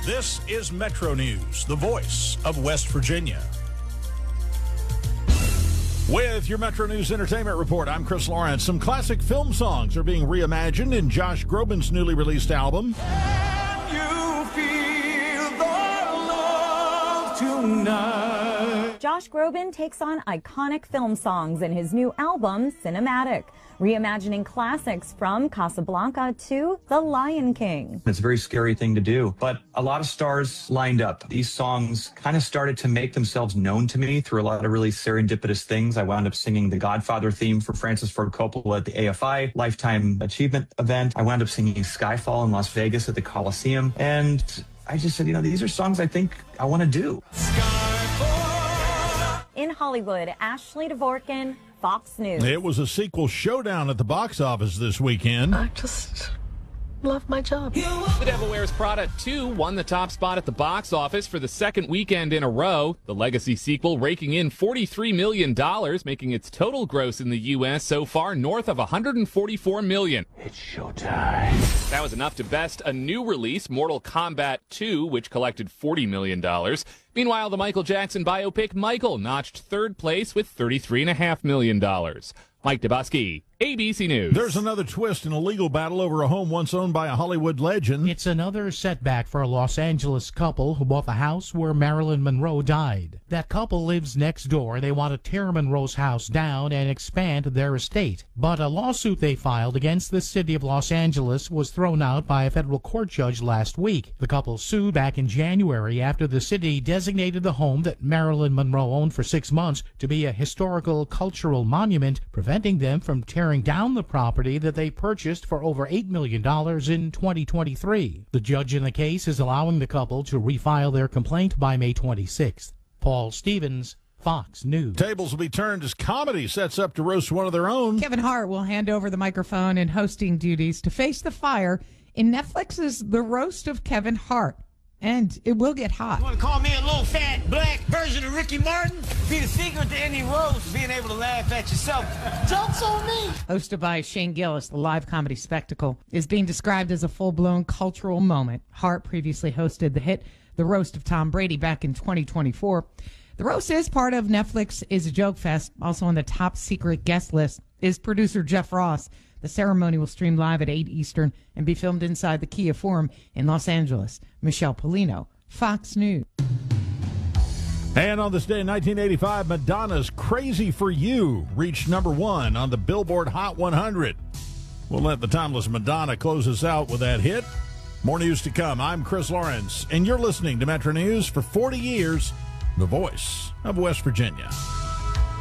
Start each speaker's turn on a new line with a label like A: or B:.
A: This is Metro News, the voice of West Virginia. With your Metro News Entertainment Report, I'm Chris Lawrence. Some classic film songs are being reimagined in Josh Groban's newly released album.
B: Can you feel the love tonight?
C: Josh Groban takes on iconic film songs in his new album, Cinematic, reimagining classics from Casablanca to The Lion King.
D: It's a very scary thing to do, but a lot of stars lined up. These songs kind of started to make themselves known to me through a lot of really serendipitous things. I wound up singing the Godfather theme for Francis Ford Coppola at the AFI Lifetime Achievement event. I wound up singing Skyfall in Las Vegas at the Coliseum. And I just said, these are songs I think I want to do.
C: In Hollywood, Ashley Dvorkin, Fox News.
A: It was a sequel showdown at the box office this weekend.
E: I just love my job.
F: The Devil Wears Prada 2 won the top spot at the box office for the second weekend in a row. The legacy sequel raking in $43 million, making its total gross in the U.S. so far north of $144 million.
B: It's showtime.
F: That was enough to best a new release, Mortal Kombat 2, which collected $40 million. Meanwhile, the Michael Jackson biopic Michael notched third place with $33.5 million. Mike Dubosky, ABC News.
A: There's another twist in a legal battle over a home once owned by a Hollywood legend.
G: It's another setback for a Los Angeles couple who bought the house where Marilyn Monroe died. That couple lives next door. They want to tear Monroe's house down and expand their estate. But a lawsuit they filed against the city of Los Angeles was thrown out by a federal court judge last week. The couple sued back in January after the city designated the home that Marilyn Monroe owned for 6 months to be a historical cultural monument, preventing them from tearing down the property that they purchased for over $8 million in 2023. The judge in the case is allowing the couple to refile their complaint by May 26th. Paul Stevens, Fox News.
A: Tables will be turned as comedy sets up to roast one of their own.
H: Kevin Hart will hand over the microphone and hosting duties to face the fire in Netflix's The Roast of Kevin Hart. And it will get hot.
I: You want to call me a little fat black version of Ricky Martin? Be the secret to any roast, being able to laugh at yourself. Joke's on me.
H: Hosted by Shane Gillis, the live comedy spectacle is being described as a full-blown cultural moment. Hart previously hosted the hit The Roast of Tom Brady back in 2024. The roast is part of Netflix Is a Joke Fest. Also on the top secret guest list is producer Jeff Ross. The ceremony will stream live at 8 Eastern and be filmed inside the Kia Forum in Los Angeles. Michelle Polino, Fox News.
A: And on this day in 1985, Madonna's Crazy for You reached number 1 on the Billboard Hot 100. We'll let the timeless Madonna close us out with that hit. More news to come. I'm Chris Lawrence, and you're listening to Metro News for 40 years, the voice of West Virginia.